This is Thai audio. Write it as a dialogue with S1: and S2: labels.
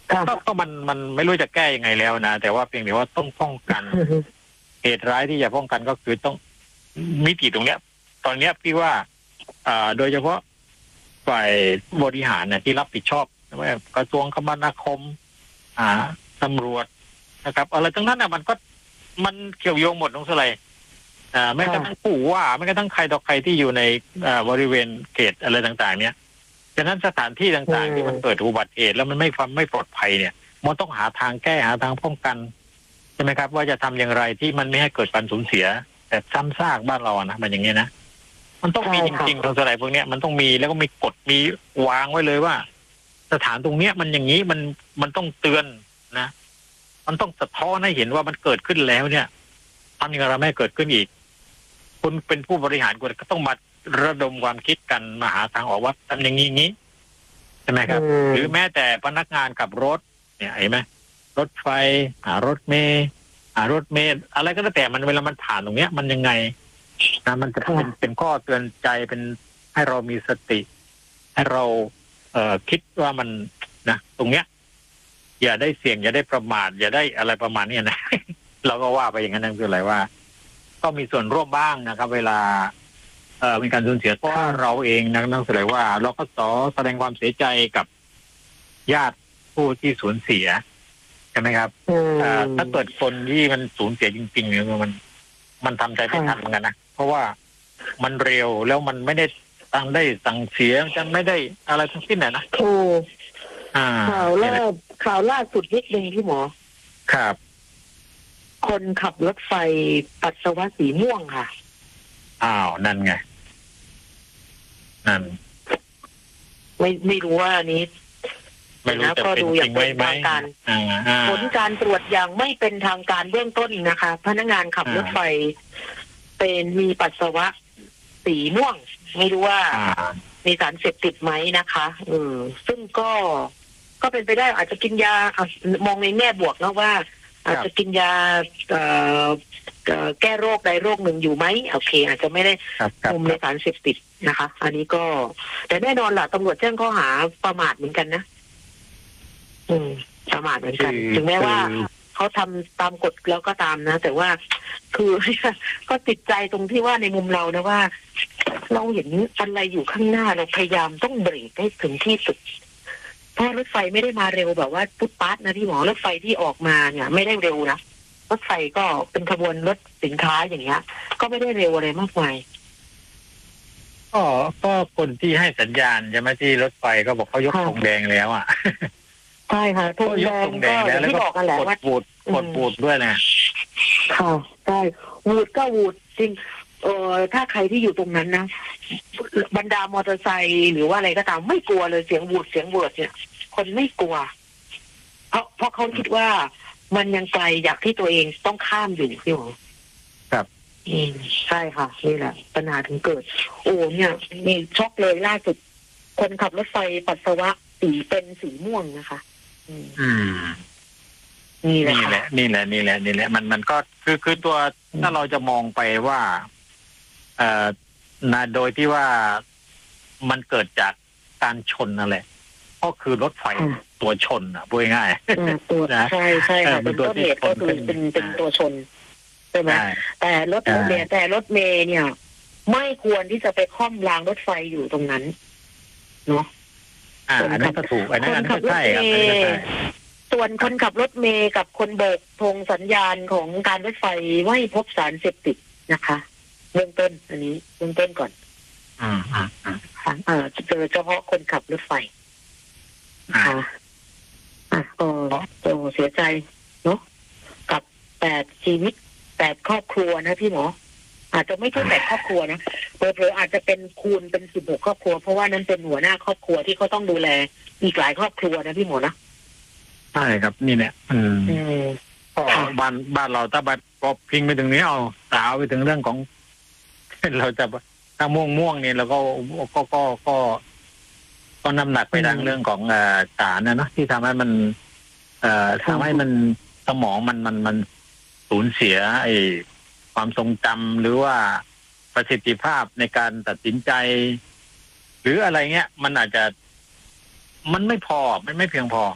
S1: ก็มันไม่รู้จะแก้ยังไงแล้วนะแต่ว่าเพียงแต่ว่าต้องป้องกันเหตุร้ายที่จะป้องกันก็คือต้องมิติตรงเนี้ยตอนเนี้ยพี่ว่าโดยเฉพาะฝ่ายบริหารเนี่ยที่รับผิดชอบว่ากระทรวงคมนาคมตำรวจนะครับอะไรทั้งนั้นมันเกี่ยวโยงหมดน้องสไลแม้กระทั่งผู้ว่าแม้กระทั่งใครต่อใครที่อยู่ในบริเวณเขตอะไรต่างๆเนี่ยฉะนั้นสถานที่ต่างๆที่มันเกิดอุบัติเหตุแล้วมันไม่ปลอดภัยเนี่ยมันต้องหาทางแก้หาทางป้องกันใช่ไหมครับว่าจะทำอย่างไรที่มันไม่ให้เกิดการสูญเสียแต่ซ้ำซากบ้านเรานะมันอย่างนี้นะมันต้องมีจริงๆทางสไลด์พวกนี้มันต้องมีแล้วก็มีกฎมีวางไว้เลยว่าสถานตรงเนี้ยมันอย่างนี้มันต้องเตือนนะมันต้องสะท้อนให้เห็นว่ามันเกิดขึ้นแล้วเนี่ยทำอย่างไรไม่ให้เกิดขึ้นอีกคุณเป็นผู้บริหารคุณก็ต้องมาระดมความคิดกันมาหาทางออกว่าทำอย่างนี้ใช่ไหมครับหรือแม้แต่พนักงานขับรถเนี่ยเห็นไหมรถไฟรถเมล์อะไรก็แล้วแต่มันเวลามันผ่านตรงเนี้ยมันยังไงนะมันจะเป็นข้อเตือนใจเป็นให้เรามีสติให้เราคิดว่ามันนะตรงเนี้ยอย่าได้เสี่ยงอย่าได้ประมาทอย่าได้อะไรประมาณนี้นะ เราก็ว่าไปอย่างนั้นนั่นคืออะไรว่าก็มีส่วนร่วมบ้างนะครับเวลามีการสูญเสียเพราะเราเองนั่งแสดงว่าเราก็แสดงความเสียใจกับญาติผู้ที่สูญเสียใช่ไหมครับถ้าเกิดคนที่มันสูญเสียจริงๆเนี่ยมันทำใจไม่ทันเหมือนกันนะเพราะว่ามันเร็วแล้วมันไม่ได้สั่งเสียจะไม่ได้อะไรทั้งสิ้นนะ
S2: ถูกข่าวล่าสุดนิดนึงพี่หมอ
S1: ครับ
S2: คนขับรถไฟปัสสาวะสีม่วงค่ะ
S1: นั่นไงนั่น
S2: ไม่รู้ว่านี้
S1: ไม่รู้จะเป็นจริงไหม
S2: ผลการตรวจอย่างไม่เป็นทางการเบื้องต้นนะคะพนักงานขับรถไฟเป็นมีปัสสาวะสีม่วงไม่รู้ว่ามีสารเสพติดไหมนะคะซึ่งก็เป็นไปได้อาจจะกินยามองในแง่บวกนะว่าอาจจะกินยาแก้โรคใดโรคหนึ่งอยู่ไหมโอเคอาจจะไม่ได้คุมในสารเสพติดนะคะอันนี้ก็แต่แน่นอนล่ะตำรวจแจ้งข้อหาประมาทเหมือนกันนะประมาทเหมือนกันถึงแม้ว่าเขาทำตามกฎแล้วก็ตามนะแต่ว่าคือก็ติดใจตรงที่ว่าในมุมเรานะว่าเราเห็นอะไรอยู่ข้างหน้าเราพยายามต้องเบรกให้ถึงที่สุดเพราะรถไฟไม่ได้มาเร็วแบบว่าปุ๊บปั๊บนะพี่หมอรถไฟที่ออกมาเนี่ยไม่ได้เร็วนะรถไฟก็เป็นขบวนรถสินค้าอย่างเงี้ยก็ไม่ได้เร็วอะไรมากมาย
S1: ก็คนที่ให้สัญญาณใช่ไหมที่รถไฟก็บอกเขายกธงแดงแล้วอ่ะ
S2: ใช่ค่ะธงแดงก็ที่บอกกันแหละว่า
S1: ปูดด้วยนะ
S2: ค่ะใช่วูดก็วูดจริงถ้าใครที่อยู่ตรงนั้นนะบรรดามอเตอร์ไซค์หรือว่าอะไรก็ตามไม่กลัวเลยเสียงวูดเสียงเวิร์ดเนี่ยคนไม่กลัวเพราะเขาคิดว่ามันยังไกลจากที่ตัวเองต้องข้ามอยู่พี่หมอ
S1: ครับ
S2: ใช่ค่ะนี่แหละปัญหาถึงเกิดเนี่ยมีช็อกเลยล่าสุดคนขับรถไฟปัสสาวะสีเป็นสีม่วงนะคะนี่แหละ
S1: มันก็คือตัวถ้าเราจะมองไปว่าโดยที่ว่ามันเกิดจากการชนนั่นแหละก็คือรถไฟตัวชนพูดง่าย
S2: ตัวนะใช่ค่ะเป็นต้นเหตุก็คือเป็นตัวชนใช่ไหมแต่รถเมล์เนี่ยไม่ควรที่จะไปค่อมรางรถไฟอยู่ตรงนั้นเนาะ
S1: อันนั้นก็ถูกอันนั้นก็ใช่ครับ
S2: ส่วนคนขับรถเมล์กับคนโบกธงสัญญาณของการรถไฟไม่พบสารเสพติดนะคะเบื้องต้นอันนี้เบื้องต้นก่อนเจอเฉพาะคนขับรถไฟเสียใจเนาะกับ8 ชีวิต8 ครอบครัวนะพี่หมออาจจะไม่ใช่8 ครอบครัวนะเผลออาจจะเป็นคูณเป็น16 ครอบครัวเพราะว่านั้นเป็นหัวหน้าครอบครัวที่เขาต้องดูแลอีกหลายครอบครัวนะพี่หมอนะ
S1: ใช่ครับนี่แหละบ้านเราถ้าไปพอพิงไปถึงนี้เอาสาวไปถึงเรื่องของเราจะถ้าม่วงเนี่ยเราก็น้ำหนักไปทางเรื่องของสารนะที่ทำให้มันทำให้มันสมองมันสูญเสียความทรงจำหรือว่าประสิทธิภาพในการตัดสินใจหรืออะไรเงี้ยมันอาจจะมันไม่พอไม่เพียงพอ